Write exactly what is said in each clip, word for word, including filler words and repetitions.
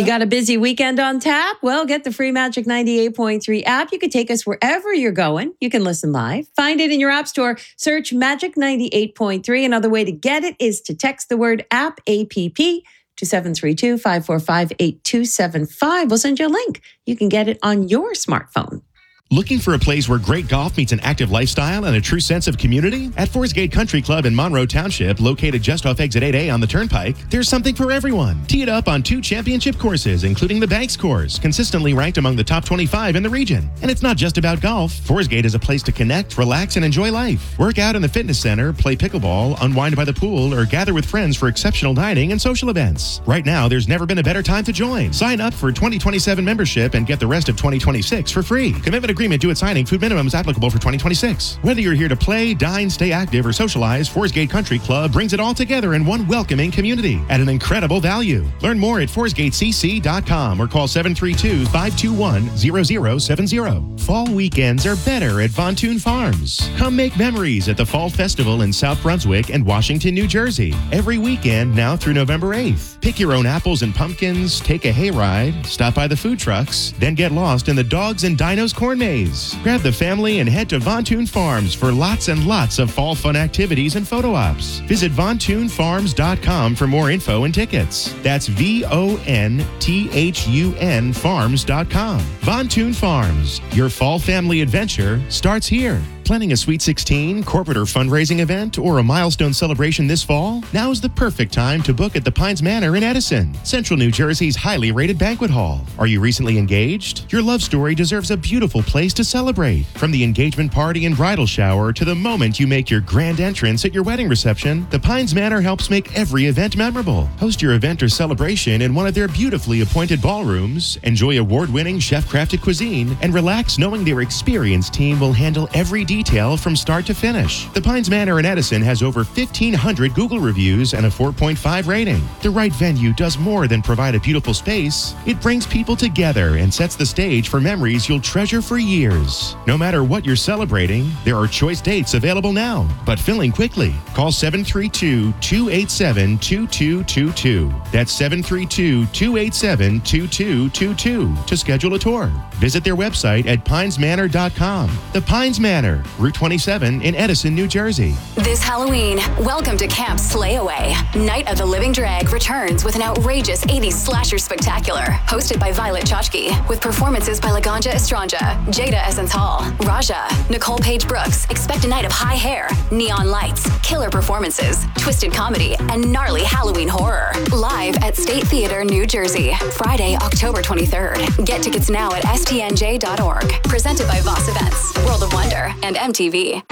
You got a busy weekend on tap? Well, get the free Magic ninety-eight point three app. You can take us wherever you're going. You can listen live. Find it in your app store. Search Magic ninety-eight point three. Another way to get it is to text the word app, A P P, to seven three two, five four five, eight two seven five. We'll send you a link. You can get it on your smartphone. Looking for a place where great golf meets an active lifestyle and a true sense of community? At Forest Gate Country Club in Monroe Township, located just off Exit eight A on the Turnpike, there's something for everyone. Tee it up on two championship courses, including the Banks course, consistently ranked among the top twenty-five in the region. And it's not just about golf. Forest Gate is a place to connect, relax, and enjoy life. Work out in the fitness center, play pickleball, unwind by the pool, or gather with friends for exceptional dining and social events. Right now, there's never been a better time to join. Sign up for twenty twenty-seven membership and get the rest of twenty twenty-six for free. Commitment agreement due at signing. Food minimums applicable for twenty twenty-six. Whether you're here to play, dine, stay active, or socialize, Forest Gate Country Club brings it all together in one welcoming community at an incredible value. Learn more at forest gate c c dot com or call seven three two, five two one, zero zero seven zero. Fall weekends are better at Von Thun Farms. Come make memories at the Fall Festival in South Brunswick and Washington, New Jersey. Every weekend now through November eighth. Pick your own apples and pumpkins, take a hayride, stop by the food trucks, then get lost in the Dogs and Dinos corn maze. Grab the family and head to Von Thun Farms for lots and lots of fall fun activities and photo ops. Visit von thun farms dot com for more info and tickets. That's V O N T H U N farms dot com. Von Thun Farms, your fall family adventure starts here. Planning a Sweet sixteen, corporate or fundraising event, or a milestone celebration this fall? Now is the perfect time to book at the Pines Manor in Edison, Central New Jersey's highly rated banquet hall. Are you recently engaged? Your love story deserves a beautiful place to celebrate. From the engagement party and bridal shower to the moment you make your grand entrance at your wedding reception, the Pines Manor helps make every event memorable. Host your event or celebration in one of their beautifully appointed ballrooms, enjoy award-winning chef-crafted cuisine, and relax knowing their experienced team will handle every detail from start to finish. The Pines Manor in Edison has over fifteen hundred Google reviews and a four point five rating. The right venue does more than provide a beautiful space. It brings people together and sets the stage for memories you'll treasure for years. No matter what you're celebrating, there are choice dates available now, but filling quickly. Call seven three two, two eight seven, two two two two. That's seven three two, two eight seven, two two two two to schedule a tour. Visit their website at pines manor dot com. The Pines Manor, Route twenty-seven in Edison, New Jersey. This Halloween, welcome to Camp Slayaway. Night of the Living Drag returns with an outrageous eighties slasher spectacular, hosted by Violet Chachki, with performances by Laganja Estranja, Jada Essence Hall, Raja, Nicole Page Brooks. Expect a night of high hair, neon lights, killer performances, twisted comedy, and gnarly Halloween horror. Live at State Theater, New Jersey, Friday, October twenty-third. Get tickets now at S T N J dot org. Presented by Voss Events, World of Wonder, and M T V.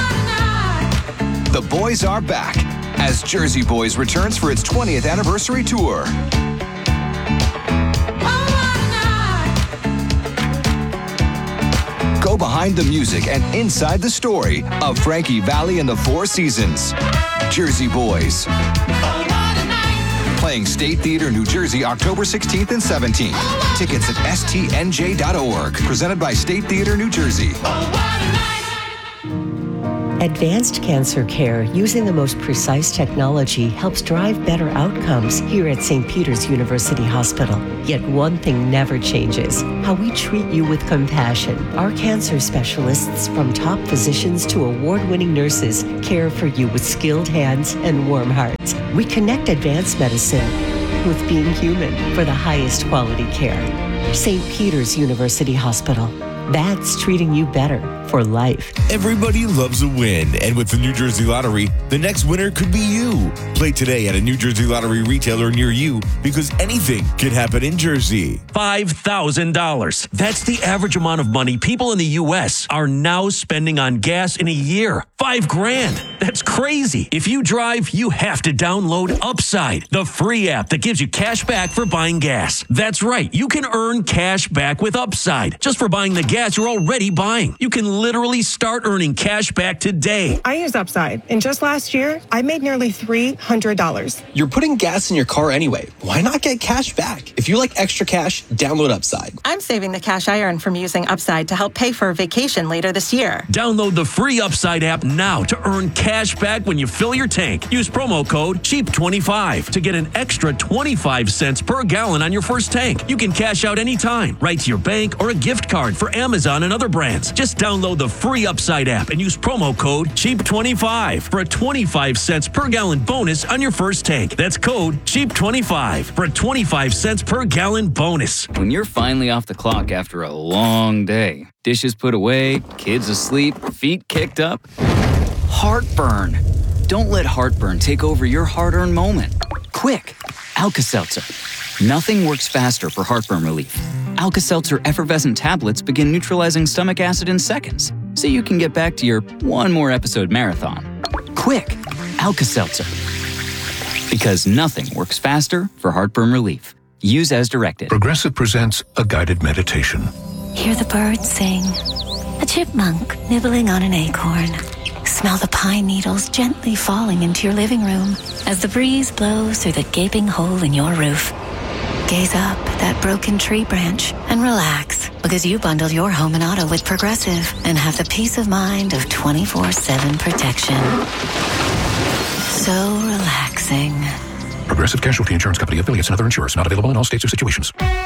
The boys are back as Jersey Boys returns for its twentieth anniversary tour. Go behind the music and inside the story of Frankie Valli and the Four Seasons. Jersey Boys. Playing State Theater, New Jersey, October sixteenth and seventeenth. Tickets at S T N J dot org. Presented by State Theater, New Jersey. Advanced cancer care using the most precise technology helps drive better outcomes here at Saint Peter's University Hospital. Yet one thing never changes: how we treat you with compassion. Our cancer specialists, from top physicians to award-winning nurses, care for you with skilled hands and warm hearts. We connect advanced medicine with being human for the highest quality care. Saint Peter's University Hospital. That's treating you better for life. Everybody loves a win, and with the New Jersey Lottery, the next winner could be you. Play today at a New Jersey Lottery retailer near you, because anything can happen in Jersey. five thousand dollars. That's the average amount of money people in the U S are now spending on gas in a year. Five grand. That's crazy. If you drive, you have to download Upside, the free app that gives you cash back for buying gas. That's right. You can earn cash back with Upside just for buying the gas you're already buying. You can literally start earning cash back today. I use Upside, and just last year, I made nearly three hundred dollars. You're putting gas in your car anyway. Why not get cash back? If you like extra cash, download Upside. I'm saving the cash I earn from using Upside to help pay for a vacation later this year. Download the free Upside app now to earn cash back when you fill your tank. Use promo code cheap twenty-five to get an extra twenty-five cents per gallon on your first tank. You can cash out anytime, right to your bank or a gift card for Amazon and other brands. Just download the free Upside app and use promo code cheap twenty-five for a twenty-five cents per gallon bonus on your first tank. That's code cheap twenty-five for a twenty-five cents per gallon bonus. When you're finally off the clock after a long day, dishes put away, kids asleep, feet kicked up, heartburn. Don't let heartburn take over your hard-earned moment. Quick, Alka-Seltzer. Nothing works faster for heartburn relief. Alka-Seltzer effervescent tablets begin neutralizing stomach acid in seconds, so you can get back to your one more episode marathon. Quick, Alka-Seltzer. Because nothing works faster for heartburn relief. Use as directed. Progressive presents a guided meditation. Hear the birds sing. A chipmunk nibbling on an acorn. Smell the pine needles gently falling into your living room as the breeze blows through the gaping hole in your roof. Gaze up at that broken tree branch and relax, because you bundle your home and auto with Progressive and have the peace of mind of twenty-four seven protection. So relaxing. Progressive Casualty Insurance Company affiliates and other insurers not available in all states or situations.